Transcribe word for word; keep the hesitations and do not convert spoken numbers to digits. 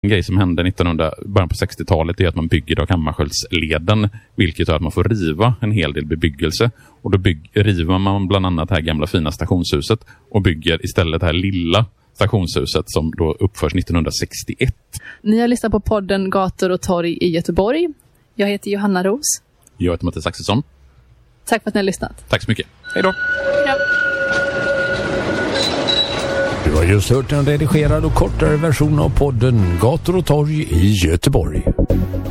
En grej som hände nittonhundra, början på sextiotalet är att man bygger Dag Hammarskjöldsleden, vilket gör att man får riva en hel del bebyggelse. Och då bygg, river man bland annat det här gamla fina stationshuset och bygger istället det här lilla stationshuset som då uppförs nittonhundrasextioett. Ni har lyssnat på podden Gator och torg i Göteborg. Jag heter Johanna Ros. Jag heter Mattias Axelsson. Tack för att ni har lyssnat. Tack så mycket. Hej då. Ja. Du har just hört en redigerad och kortare version av podden Gator och torg i Göteborg.